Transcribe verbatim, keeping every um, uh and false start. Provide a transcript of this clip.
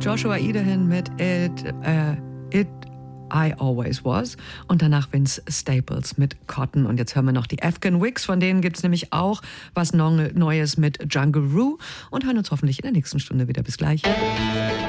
Joshua Idahan mit It, äh, It I Always Was und danach Vince Staples mit Cotton. Und jetzt hören wir noch die Afghan Wigs, von denen gibt es nämlich auch was Neues mit Jungle Roo und hören uns hoffentlich in der nächsten Stunde wieder. Bis gleich.